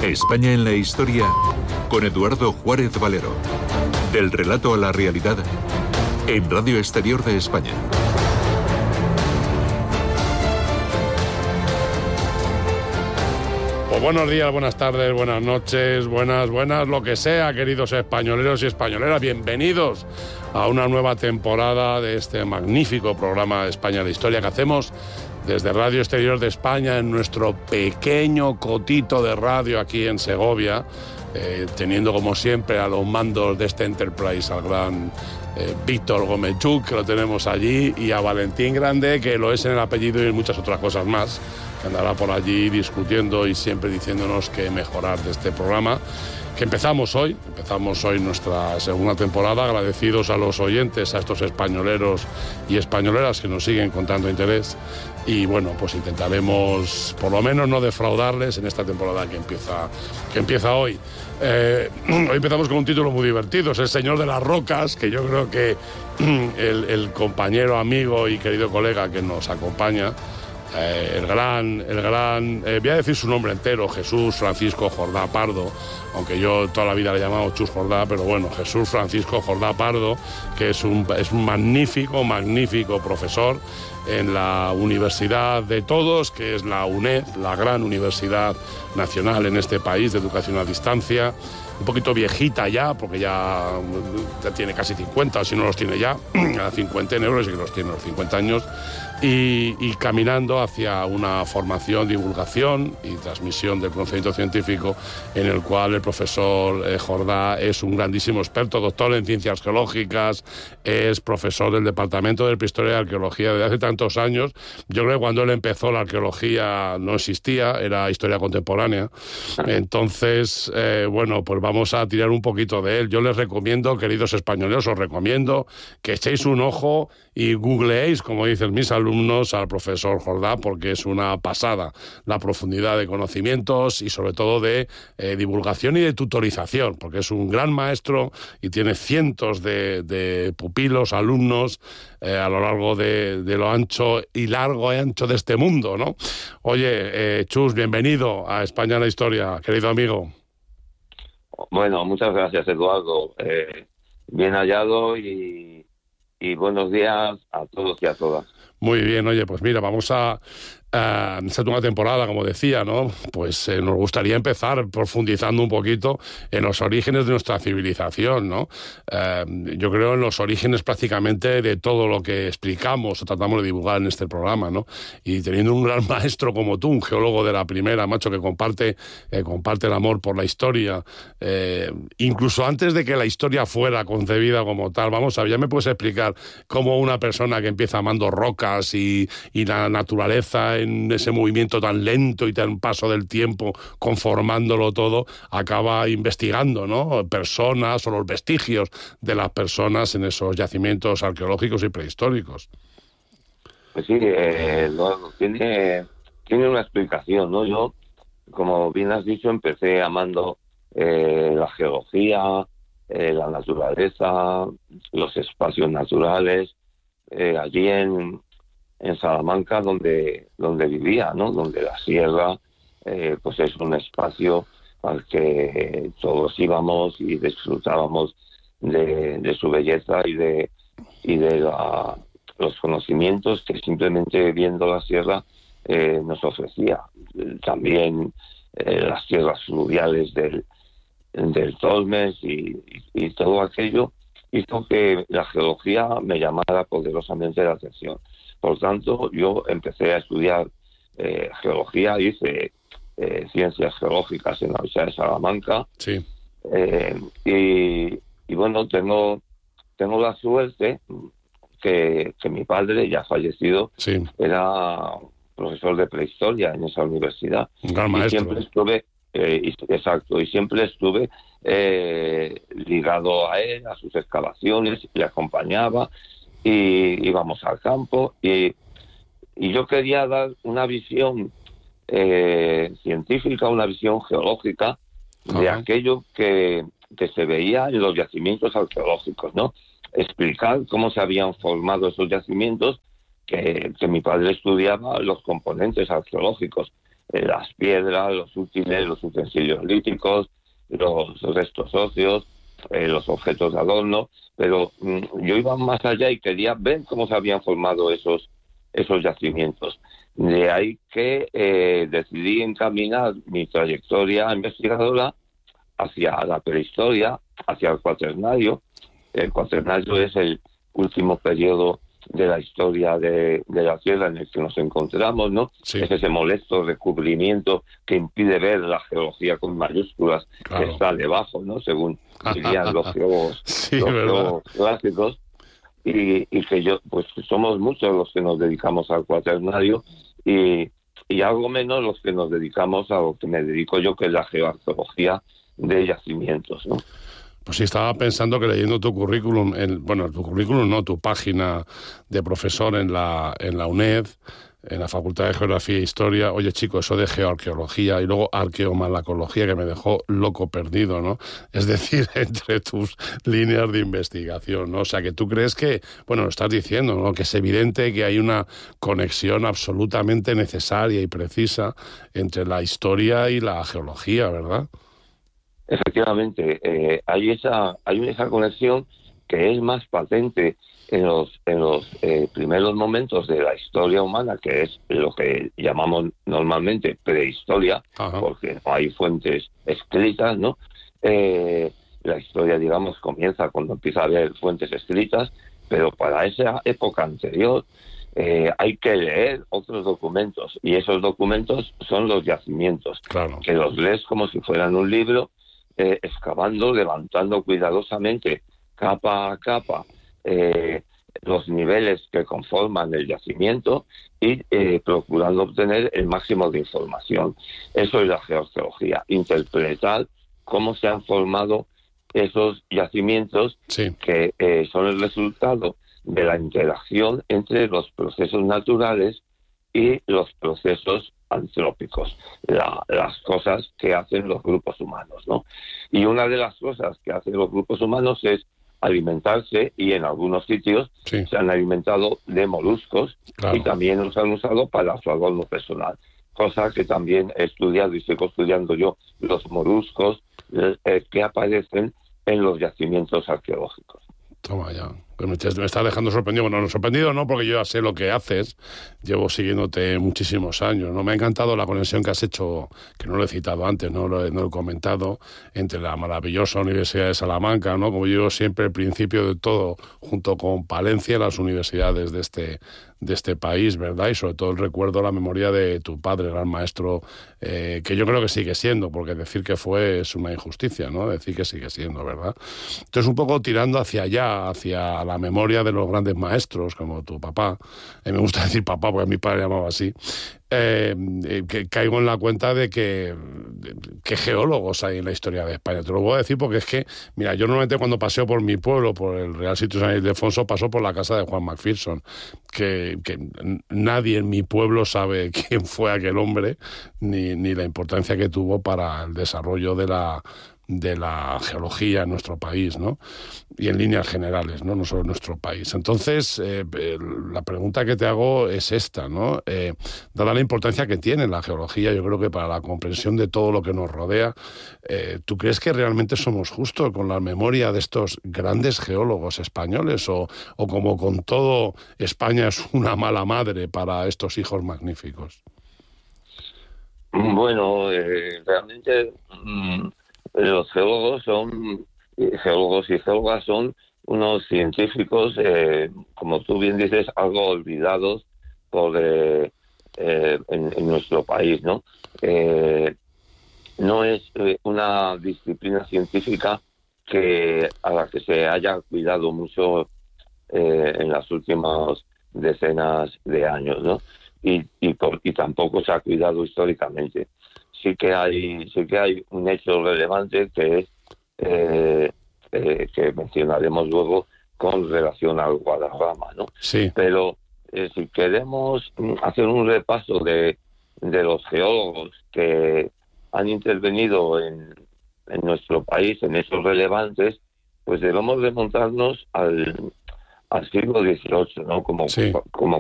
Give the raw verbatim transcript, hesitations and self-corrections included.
España en la historia con Eduardo Juárez Valero. Del relato a la realidad en Radio Exterior de España. Pues buenos días, buenas tardes, buenas noches, buenas, buenas, lo que sea, queridos españoleros y españoleras. Bienvenidos a una nueva temporada de este magnífico programa de España en la historia que hacemos desde Radio Exterior de España en nuestro pequeño cotito de radio aquí en Segovia, eh, teniendo como siempre a los mandos de este Enterprise al gran eh, Víctor Gómez-Chuc, que lo tenemos allí, y a Valentín Grande, que lo es en el apellido y en muchas otras cosas más, que andará por allí discutiendo y siempre diciéndonos qué mejorar de este programa, que empezamos hoy, empezamos hoy nuestra segunda temporada, agradecidos a los oyentes, a estos españoleros y españoleras que nos siguen con tanto interés, y bueno, pues intentaremos por lo menos no defraudarles en esta temporada que empieza, que empieza hoy. Eh, hoy empezamos con un título muy divertido, es El Señor de las Rocas, que yo creo que el, el compañero, amigo y querido colega que nos acompaña, Eh, el gran, el gran eh, voy a decir su nombre entero, Jesús Francisco Jordá Pardo, aunque yo toda la vida le he llamado Chus Jordá, pero bueno, Jesús Francisco Jordá Pardo, que es un, es un magnífico, magnífico profesor en la Universidad de Todos, que es la UNED, la gran universidad nacional en este país de educación a distancia, un poquito viejita ya, porque ya, ya tiene casi cincuenta, si no los tiene ya, a cincuenta euros y que los tiene a los cincuenta años, y, y caminando hacia una formación, divulgación y transmisión del conocimiento científico, en el cual el profesor eh, Jordá es un grandísimo experto, doctor en ciencias geológicas, es profesor del Departamento de Prehistoria y Arqueología desde hace tantos años. Yo creo que cuando él empezó la arqueología no existía, era historia contemporánea. Entonces, eh, bueno, pues vamos a tirar un poquito de él. Yo les recomiendo, queridos españoles, os recomiendo que echéis un ojo y googleéis, como dicen mis alumnos, al profesor Jordá, porque es una pasada la profundidad de conocimientos y sobre todo de eh, divulgación y de tutorización, porque es un gran maestro y tiene cientos de, de pupilos, alumnos, eh, a lo largo de, de lo ancho y largo y ancho de este mundo, ¿no? Oye, eh, Chus, bienvenido a España en la Historia, querido amigo. Bueno, muchas gracias, Eduardo. Eh, bien hallado y, y buenos días a todos y a todas. Muy bien, oye, pues mira, vamos a... Uh, esta segunda temporada, como decía, ¿no? Pues eh, nos gustaría empezar profundizando un poquito en los orígenes de nuestra civilización, ¿no? Uh, yo creo en los orígenes prácticamente de todo lo que explicamos o tratamos de divulgar en este programa, ¿no? Y teniendo un gran maestro como tú, un geólogo de la primera, macho, que comparte, eh, comparte el amor por la historia, eh, incluso antes de que la historia fuera concebida como tal. Vamos a ver, ¿ya me puedes explicar cómo una persona que empieza amando rocas y, y la naturaleza en ese movimiento tan lento y tan paso del tiempo, conformándolo todo, acaba investigando, ¿no?, personas o los vestigios de las personas en esos yacimientos arqueológicos y prehistóricos? Pues sí, eh, lo, tiene, tiene una explicación, ¿no? Yo, como bien has dicho, empecé amando eh, la geología, eh, la naturaleza, los espacios naturales, eh, allí en en Salamanca, donde donde vivía, ¿no? Donde la sierra, eh, pues es un espacio al que todos íbamos y disfrutábamos de, de su belleza y de y de la, los conocimientos que simplemente viendo la sierra eh, nos ofrecía. También eh, las tierras fluviales del del Tormes y, y, y todo aquello hizo que la geología me llamara poderosamente la atención. Por tanto, yo empecé a estudiar eh, geología, hice eh, ciencias geológicas en la Universidad de Salamanca. Sí. Eh, y, y bueno, tengo tengo la suerte que, que mi padre, ya fallecido, sí, era profesor de prehistoria en esa universidad. Un gran y maestro. Siempre estuve, eh, y, exacto, y siempre estuve eh, ligado a él, a sus excavaciones, le acompañaba. Y íbamos al campo y, y yo quería dar una visión eh, científica, una visión geológica de Ajá. aquello que, que se veía en los yacimientos arqueológicos, ¿no? Explicar cómo se habían formado esos yacimientos, que, que mi padre estudiaba los componentes arqueológicos. eh, las piedras, los útiles, los utensilios líticos, los restos óseos, eh, los objetos de adorno, pero mm, yo iba más allá y quería ver cómo se habían formado esos, esos yacimientos. De ahí que eh, decidí encaminar mi trayectoria investigadora hacia la prehistoria, hacia el cuaternario. El cuaternario es el último periodo de la historia de, de la Tierra en el que nos encontramos, ¿no? Sí. Es ese molesto recubrimiento que impide ver la geología con mayúsculas, claro, que está debajo, ¿no? Según dirían los geólogos, sí, los ¿verdad? geólogos clásicos, y, y que yo, pues somos muchos los que nos dedicamos al cuaternario y, y algo menos los que nos dedicamos a lo que me dedico yo, que es la geoarqueología de yacimientos, ¿no? Pues sí, estaba pensando que leyendo tu currículum, en, bueno, tu currículum no, tu página de profesor en la, en la UNED, en la Facultad de Geografía e Historia, oye chico, eso de geoarqueología y luego arqueomalacología que me dejó loco perdido, ¿no? Es decir, entre tus líneas de investigación, ¿no? O sea, que tú crees que, bueno, lo estás diciendo, ¿no? Que es evidente que hay una conexión absolutamente necesaria y precisa entre la historia y la geología, ¿verdad? Efectivamente, eh, hay esa hay esa conexión que es más patente en los en los eh, primeros momentos de la historia humana, que es lo que llamamos normalmente prehistoria, Ajá. porque no hay fuentes escritas, ¿no? Eh, la historia, digamos, comienza cuando empieza a haber fuentes escritas, pero para esa época anterior eh, hay que leer otros documentos, y esos documentos son los yacimientos, Claro. que los lees como si fueran un libro, Eh, excavando, levantando cuidadosamente, capa a capa, eh, los niveles que conforman el yacimiento y eh, procurando obtener el máximo de información. Eso es la geoarqueología, interpretar cómo se han formado esos yacimientos, Sí. que eh, son el resultado de la interacción entre los procesos naturales y los procesos antrópicos, la, las cosas que hacen los grupos humanos, ¿no? Y una de las cosas que hacen los grupos humanos es alimentarse, y en algunos sitios Sí. se han alimentado de moluscos, Claro. y también los han usado para su adorno personal, cosa que también he estudiado y sigo estudiando yo, los moluscos eh, que aparecen en los yacimientos arqueológicos. Toma ya. Me estás dejando sorprendido. Bueno, no sorprendido no, porque yo ya sé lo que haces. Llevo siguiéndote muchísimos años, ¿no? Me ha encantado la conexión que has hecho, que no lo he citado antes, no lo he, no lo he comentado, entre la maravillosa Universidad de Salamanca, ¿no? Como yo digo siempre, el principio de todo, junto con Palencia, las universidades de este, de este país, ¿verdad? Y sobre todo el recuerdo, la memoria de tu padre, gran maestro, eh, que yo creo que sigue siendo, porque decir que fue es una injusticia, ¿no? Decir que sigue siendo, ¿verdad? Entonces, un poco tirando hacia allá, hacia la memoria de los grandes maestros, como tu papá, eh, me gusta decir papá porque mi padre llamaba así, eh, que caigo en la cuenta de que, de, que geólogos hay en la historia de España. Te lo voy a decir porque es que, mira, yo normalmente cuando paseo por mi pueblo, por el Real Sitio San Ildefonso, paso por la casa de Juan Macpherson, que, que nadie en mi pueblo sabe quién fue aquel hombre, ni, ni la importancia que tuvo para el desarrollo de la de la geología en nuestro país, ¿no? Y en líneas generales, ¿no? No solo en nuestro país. Entonces, eh, la pregunta que te hago es esta, ¿no? Eh, dada la importancia que tiene la geología, yo creo que para la comprensión de todo lo que nos rodea, eh, ¿tú crees que realmente somos justos con la memoria de estos grandes geólogos españoles? O, o como con todo, España es una mala madre para estos hijos magníficos? Bueno, eh, realmente... Mmm... los geólogos son geólogos y geólogas son unos científicos, eh, como tú bien dices, algo olvidados por eh, eh, en, en nuestro país, ¿no? Eh, no es eh, una disciplina científica que a la que se haya cuidado mucho eh, en las últimas decenas de años, ¿no? Y, y, por, y tampoco se ha cuidado históricamente. Sí que hay, sí que hay un hecho relevante que es eh, eh, que mencionaremos luego con relación al Guadarrama, ¿no? Sí. Pero eh, si queremos hacer un repaso de, de los geólogos que han intervenido en, en nuestro país, en hechos relevantes, pues debemos remontarnos al, al siglo dieciocho, ¿no? Como, sí. como